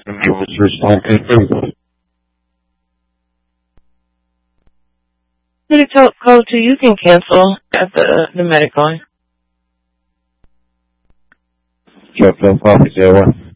And you was responding. Pretty code too. You can cancel at the medical. Jeff, no problem,